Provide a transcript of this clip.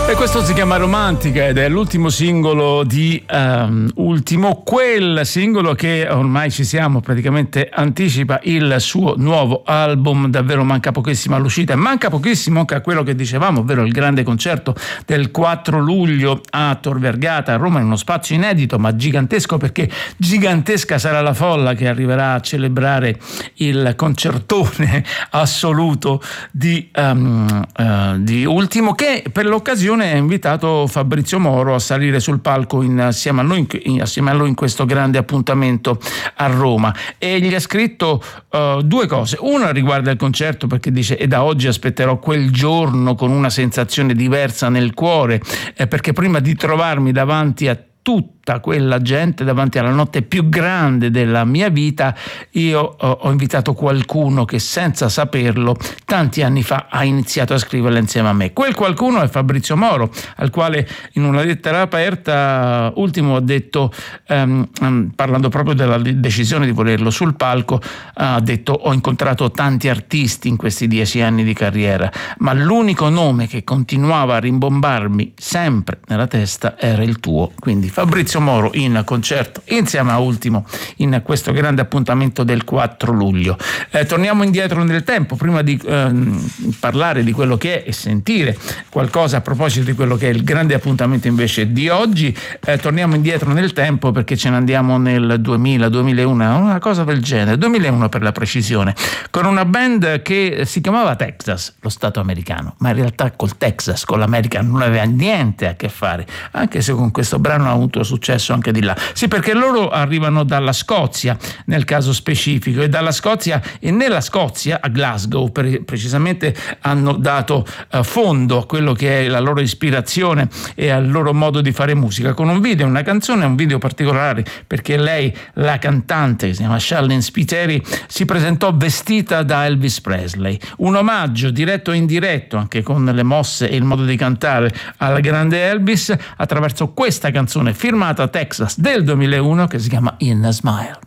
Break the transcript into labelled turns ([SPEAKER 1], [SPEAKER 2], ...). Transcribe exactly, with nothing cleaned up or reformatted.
[SPEAKER 1] E questo si chiama Romantica ed è l'ultimo singolo di um, Ultimo, quel singolo che ormai ci siamo, praticamente anticipa il suo nuovo album. Davvero manca pochissimo all'uscita e manca pochissimo anche a quello che dicevamo, ovvero il grande concerto del quattro luglio a Tor Vergata a Roma, in uno spazio inedito ma gigantesco, perché gigantesca sarà la folla che arriverà a celebrare il concertone assoluto di, um, uh, di Ultimo, che per l'occasione ha invitato Fabrizio Moro a salire sul palco insieme a noi, in, assieme a lui in questo grande appuntamento a Roma, e gli ha scritto uh, due cose. Una riguarda il concerto, perché dice: e da oggi aspetterò quel giorno con una sensazione diversa nel cuore, eh, perché prima di trovarmi davanti a tutta quella gente, davanti alla notte più grande della mia vita, io ho invitato qualcuno che senza saperlo tanti anni fa ha iniziato a scriverla insieme a me. Quel qualcuno è Fabrizio Moro, al quale in una lettera aperta Ultimo ha detto, um, parlando proprio della decisione di volerlo sul palco, ha detto: ho incontrato tanti artisti in questi dieci anni di carriera, ma l'unico nome che continuava a rimbombarmi sempre nella testa era il tuo. Quindi Fabrizio Moro in concerto insieme a Ultimo in questo grande appuntamento del quattro luglio. Eh, torniamo indietro nel tempo, prima di ehm, parlare di quello che è e sentire qualcosa a proposito di quello che è il grande appuntamento invece di oggi. Eh, torniamo indietro nel tempo, perché ce ne andiamo nel duemila duemilauno, una cosa del genere, duemilauno per la precisione, con una band che si chiamava Texas, lo stato americano, ma in realtà col Texas, con l'America non aveva niente a che fare, anche se con questo brano ha avuto successo anche di là. Sì, perché loro arrivano dalla Scozia nel caso specifico, e dalla Scozia e nella Scozia, a Glasgow per, precisamente, hanno dato uh, fondo a quello che è la loro ispirazione e al loro modo di fare musica, con un video, una canzone, un video particolare, perché lei, la cantante, che si chiama Charlene Spiteri, si presentò vestita da Elvis Presley, un omaggio diretto e indiretto, anche con le mosse e il modo di cantare, al grande Elvis, attraverso questa canzone firmata Texas del duemilauno che si chiama In a Smile.